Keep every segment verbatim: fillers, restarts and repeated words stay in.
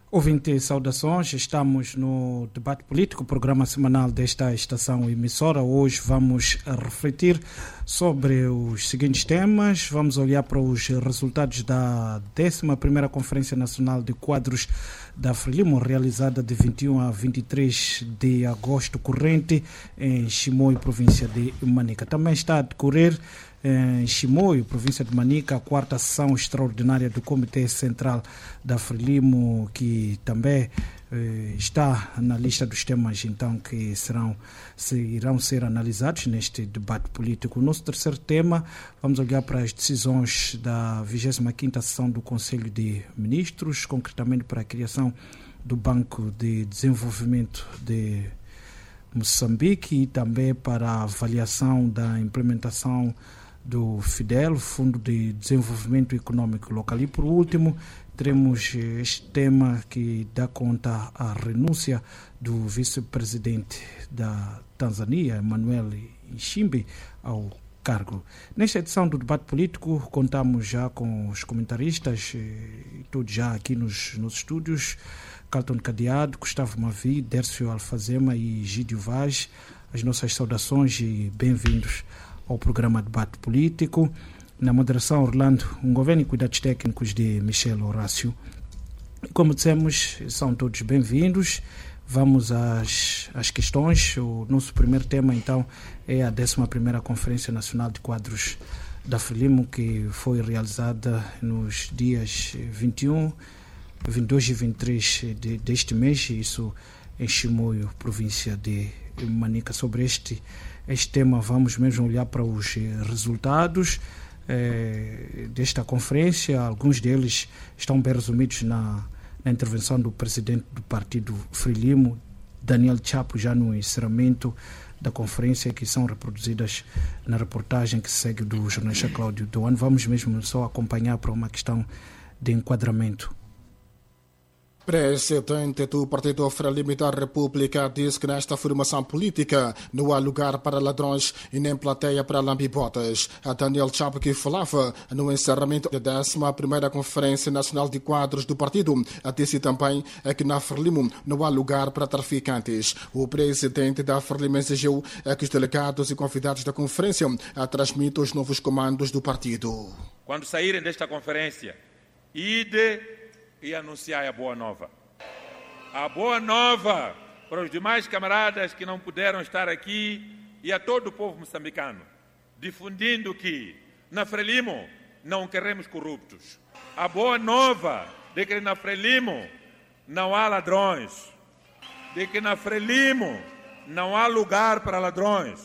Ouvinte, saudações, estamos no Debate Político, programa semanal desta estação emissora. Hoje vamos refletir sobre os seguintes temas. Vamos olhar para os resultados da décima primeira Conferência Nacional de Quadros da Frelimo, realizada de vinte e um a vinte e três de agosto corrente em Chimoio, província de Manica. Também está a decorrer em Chimoio, província de Manica, a quarta sessão extraordinária do Comitê Central da Frelimo, que também eh, está na lista dos temas então que serão, se, irão ser analisados neste debate político. O nosso terceiro tema, vamos olhar para as decisões da vigésima quinta sessão do Conselho de Ministros, concretamente para a criação do Banco de Desenvolvimento de Moçambique e também para a avaliação da implementação do FIDEL, Fundo de Desenvolvimento Econômico Local. E por último, teremos este tema que dá conta à renúncia do vice-presidente da Tanzânia, Emmanuel Nchimbi, ao cargo. Nesta edição do Debate Político, contamos já com os comentaristas, e todos já aqui nos, nos estúdios, Carlton Cadeado, Gustavo Mavi, Dércio Alfazema e Gídio Vaz. As nossas saudações e bem-vindos ao programa Debate Político. Na moderação, Orlando Ngoven e cuidados técnicos de Michel Horácio. Como dissemos, são todos bem-vindos. Vamos às, às questões. O nosso primeiro tema, então, é a décima primeira Conferência Nacional de Quadros da Frelimo, que foi realizada nos dias vinte e um, vinte e dois e vinte e três de, deste mês, isso em Chimoio, província de Manica. Sobre este Este tema, vamos mesmo olhar para os resultados eh, desta conferência. Alguns deles estão bem resumidos na, na intervenção do presidente do partido Frelimo, Daniel Chapo, já no encerramento da conferência, que são reproduzidas na reportagem que segue do jornalista Cláudio Doan. Vamos mesmo só acompanhar para uma questão de enquadramento. Presidente do Partido Frelimo da República diz que nesta formação política não há lugar para ladrões e nem plateia para lambibotas. A Daniel Chapo, que falava no encerramento da décima primeira Conferência Nacional de Quadros do partido, disse também que na Frelimo não há lugar para traficantes. O presidente da Frelimo exigiu que os delegados e convidados da conferência transmitam os novos comandos do partido. Quando saírem desta conferência, ide e anunciar a boa nova. A boa nova para os demais camaradas que não puderam estar aqui e a todo o povo moçambicano, difundindo que na Frelimo não queremos corruptos. A boa nova de que na Frelimo não há ladrões, de que na Frelimo não há lugar para ladrões,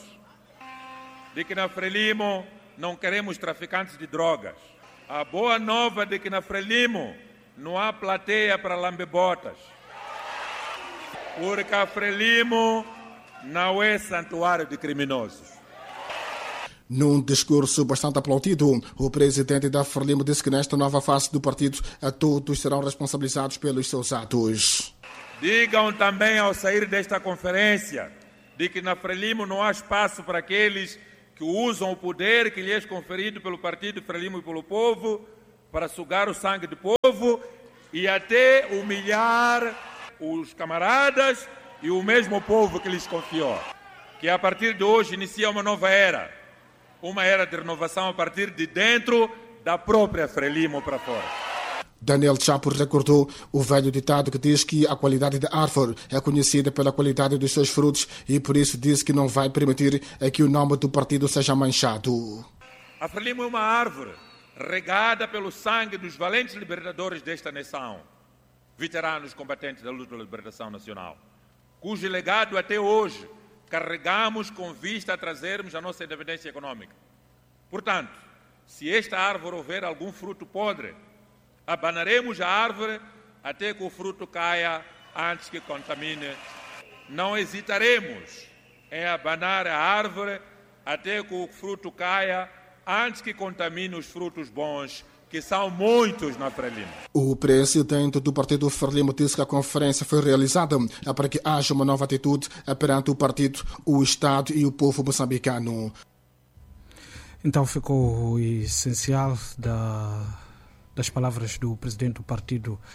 de que na Frelimo não queremos traficantes de drogas. A boa nova de que na Frelimo não há plateia para lambebotas, porque a Frelimo não é santuário de criminosos. Num discurso bastante aplaudido, o presidente da Frelimo disse que nesta nova fase do partido a todos serão responsabilizados pelos seus atos. Digam também ao sair desta conferência de que na Frelimo não há espaço para aqueles que usam o poder que lhes é conferido pelo partido Frelimo e pelo povo para sugar o sangue do povo e até humilhar os camaradas e o mesmo povo que lhes confiou. Que a partir de hoje inicia uma nova era, uma era de renovação a partir de dentro da própria Frelimo para fora. Daniel Chapo recordou o velho ditado que diz que a qualidade da árvore é conhecida pela qualidade dos seus frutos e por isso disse que não vai permitir que o nome do partido seja manchado. A Frelimo é uma árvore regada pelo sangue dos valentes libertadores desta nação, veteranos combatentes da luta pela libertação nacional, cujo legado até hoje carregamos com vista a trazermos a nossa independência econômica. Portanto, se esta árvore houver algum fruto podre, abanaremos a árvore até que o fruto caia antes que contamine. Não hesitaremos em abanar a árvore até que o fruto caia antes que contamine os frutos bons, que são muitos na Frelimo. O presidente do partido Frelimo disse que a conferência foi realizada para que haja uma nova atitude perante o partido, o Estado e o povo moçambicano. Então ficou o essencial da, das palavras do presidente do partido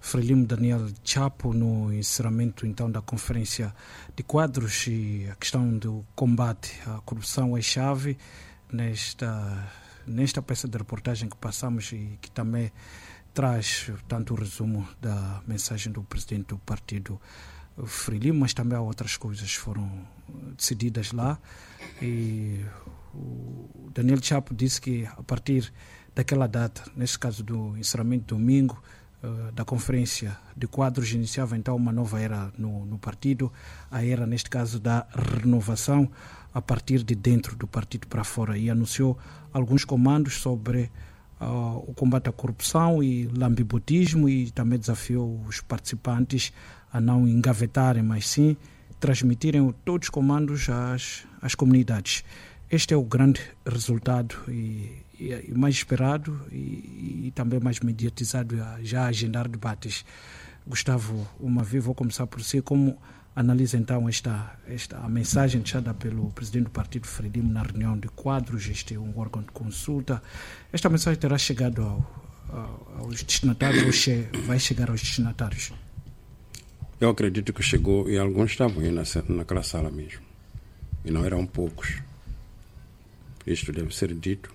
Frelimo Daniel Chapo no encerramento então da conferência de quadros, e a questão do combate à corrupção é chave nesta, nesta peça de reportagem que passamos e que também traz tanto o resumo da mensagem do presidente do partido Frelimo, mas também há outras coisas que foram decididas lá. E o Daniel Chapo disse que a partir daquela data, nesse caso do encerramento domingo uh, da conferência de quadros, iniciava então uma nova era no, no partido, a era, neste caso, da renovação a partir de dentro do partido para fora, e anunciou alguns comandos sobre uh, o combate à corrupção e lambibotismo, e também desafiou os participantes a não engavetarem, mas sim transmitirem todos os comandos às, às comunidades. Este é o grande resultado e, e, e mais esperado e, e também mais mediatizado, já a agendar debates. Gustavo, uma vez vou começar por si. Como analisa então esta, esta a mensagem deixada pelo presidente do partido Frelimo na reunião de quadros? Este é um órgão de consulta. Esta mensagem terá chegado ao, ao, aos destinatários ou che, vai chegar aos destinatários? Eu acredito que chegou, e alguns estavam aí na, naquela sala mesmo. E não eram poucos. Isto deve ser dito.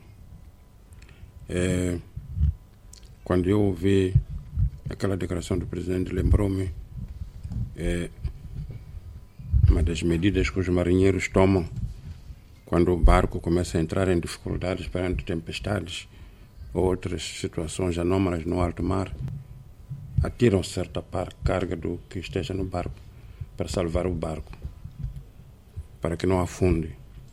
É, quando eu ouvi aquela declaração do presidente, lembrou-me é, uma das medidas que os marinheiros tomam quando o barco começa a entrar em dificuldades perante tempestades ou outras situações anômalas no alto mar. Atiram certa par, carga do que esteja no barco para salvar o barco, para que não afunde.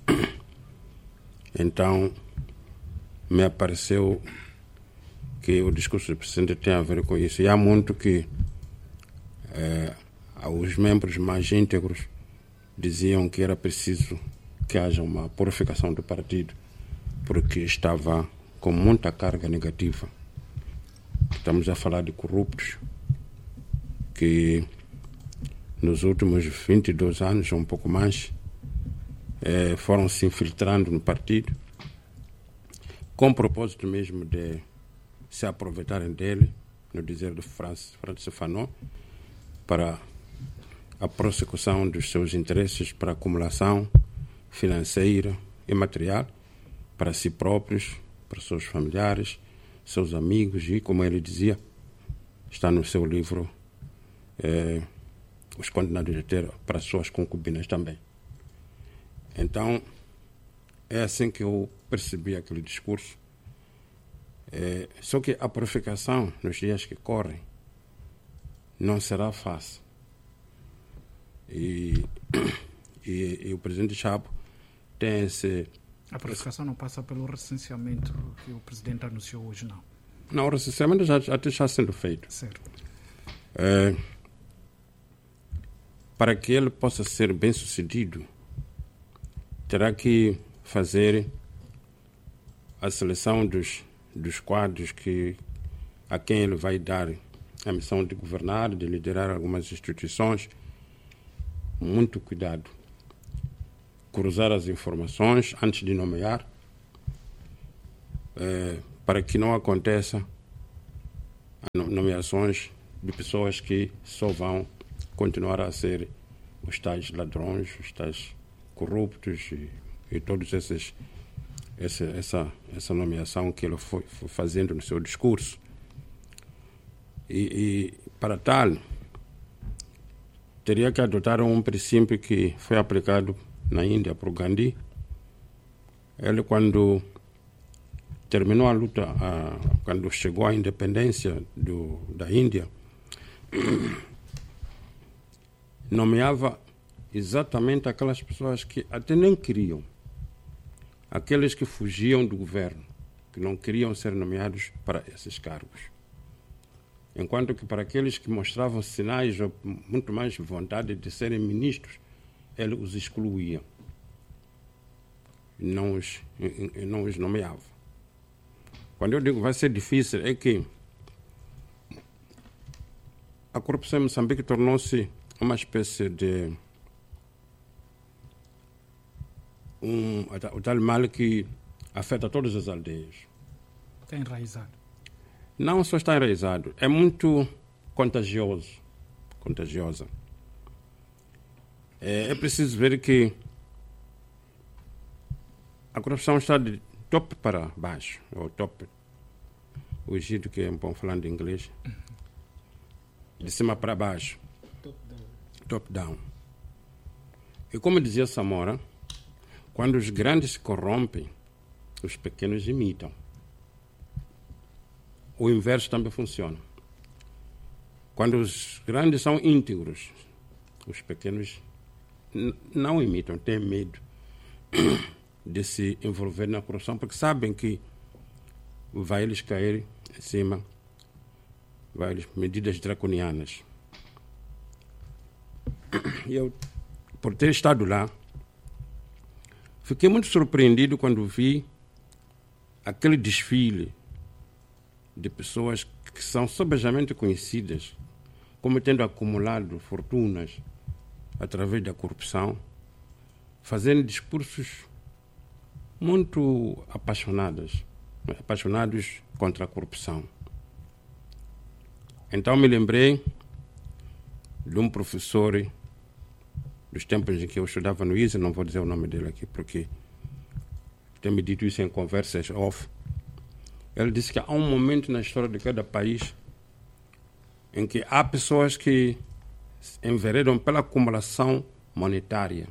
Então, me apareceu que o discurso do presidente tem a ver com isso. E há muito que eh, os membros mais íntegros diziam que era preciso que haja uma purificação do partido, porque estava com muita carga negativa. Estamos a falar de corruptos que nos últimos vinte e dois anos, ou um pouco mais, eh, foram se infiltrando no partido com o propósito mesmo de se aproveitarem dele, no dizer de Francis Fanon, para a prossecução dos seus interesses, para a acumulação financeira e material para si próprios, para seus familiares, seus amigos e, como ele dizia, está no seu livro, eh, Os Condenados de Ter, para suas concubinas também. Então, é assim que eu percebi aquele discurso. É, só que a purificação nos dias que correm não será fácil. E, e, e o presidente Chapo tem esse... A purificação não passa pelo recenseamento que o presidente anunciou hoje, não? Não, o recenseamento já, já está sendo feito. Certo. É, para que ele possa ser bem sucedido, terá que fazer a seleção dos, dos quadros que, a quem ele vai dar a missão de governar, de liderar algumas instituições. Muito cuidado. Cruzar as informações antes de nomear, eh, para que não aconteça nomeações de pessoas que só vão continuar a ser os tais ladrões, os tais corruptos e, e todos esses essa, essa, essa nomeação que ele foi, foi fazendo no seu discurso. E, e para tal, teria que adotar um princípio que foi aplicado na Índia para o Gandhi. Ele, quando terminou a luta, a, quando chegou à independência do, da Índia, nomeava exatamente aquelas pessoas que até nem queriam, aqueles que fugiam do governo, que não queriam ser nomeados para esses cargos. Enquanto que para aqueles que mostravam sinais ou muito mais vontade de serem ministros, ele os excluía, não os, não os nomeava. Quando eu digo vai ser difícil, é que a corrupção em Moçambique tornou-se uma espécie de um, o tal mal que afeta todas as aldeias. Está enraizado. Não só está enraizado, é muito contagioso, contagiosa. É, é preciso ver que a corrupção está de topo para baixo, ou top, o jeito que é um bom falando em inglês, de cima para baixo, top down. top down. E como dizia Samora, quando os grandes se corrompem, os pequenos imitam. O inverso também funciona. Quando os grandes são íntegros, os pequenos n- não imitam, têm medo de se envolver na corrupção, porque sabem que vai lhes cair em cima, vai lhes medidas draconianas. E eu, por ter estado lá, fiquei muito surpreendido quando vi aquele desfile de pessoas que são sobejamente conhecidas como tendo acumulado fortunas através da corrupção, fazendo discursos muito apaixonados, apaixonados contra a corrupção. Então me lembrei de um professor dos tempos em que eu estudava no I S A, não vou dizer o nome dele aqui porque tem me dito isso em conversas off. Ele disse que há um momento na história de cada país em que há pessoas que enveredam pela acumulação monetária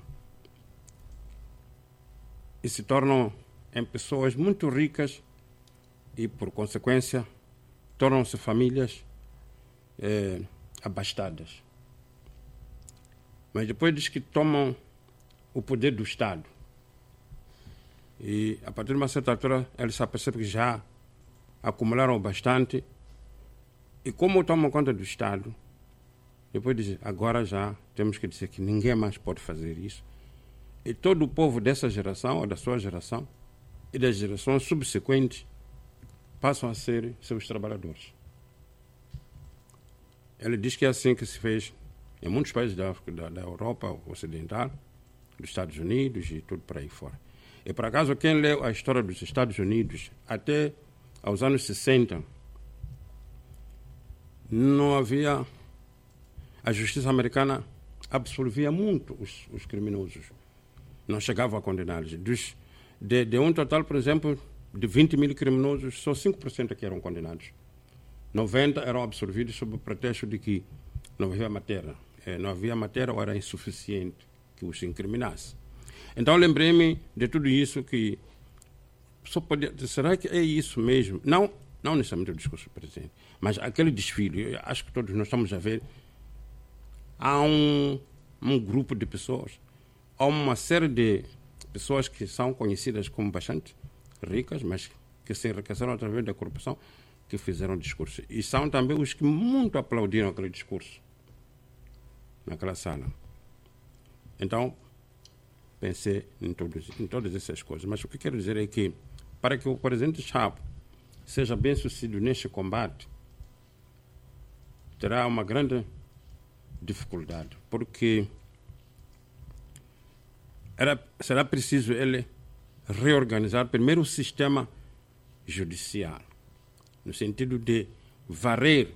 e se tornam em pessoas muito ricas e, por consequência, tornam-se famílias eh, abastadas. Mas depois diz que tomam o poder do Estado. E, a partir de uma certa altura, eles se apercebem que já acumularam bastante. E como tomam conta do Estado, depois dizem, agora já temos que dizer que ninguém mais pode fazer isso. E todo o povo dessa geração, ou da sua geração, e das gerações subsequentes, passam a ser seus trabalhadores. Ele diz que é assim que se fez em muitos países da, da, da Europa Ocidental, dos Estados Unidos e tudo por aí fora. E, por acaso, quem leu a história dos Estados Unidos, até aos anos sessenta, não havia... A justiça americana absolvia muito os, os criminosos. Não chegava a condená-los. Dos, de, de um total, por exemplo, de vinte mil criminosos, só cinco por cento que eram condenados. noventa eram absolvidos sob o pretexto de que não havia matéria. É, não havia matéria ou era insuficiente que os incriminasse. Então lembrei-me de tudo isso que só podia... Será que é isso mesmo? Não, não necessariamente o discurso do presidente, mas aquele desfile, eu acho que todos nós estamos a ver, há um, um grupo de pessoas, há uma série de pessoas que são conhecidas como bastante ricas, mas que se enriqueceram através da corrupção, que fizeram discurso. E são também os que muito aplaudiram aquele discurso naquela sala. Então, pensei em, todos, em todas essas coisas. Mas o que quero dizer é que, para que o presidente Chapo seja bem sucedido neste combate, terá uma grande dificuldade, porque era, será preciso ele reorganizar primeiro o sistema judicial, no sentido de varrer